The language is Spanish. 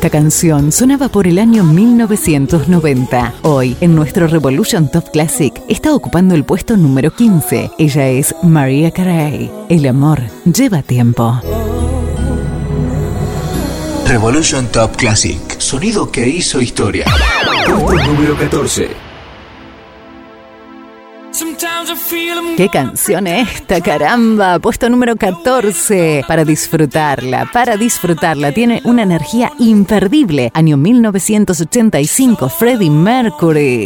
Esta canción sonaba por el año 1990. Hoy, en nuestro Revolution Top Classic, está ocupando el puesto número 15. Ella es Mariah Carey. El amor lleva tiempo. Revolution Top Classic. Sonido que hizo historia. Puesto número 14. ¡Qué canción esta, caramba! Puesto número 14. Para disfrutarla. Tiene una energía imperdible. Año 1985, Freddie Mercury.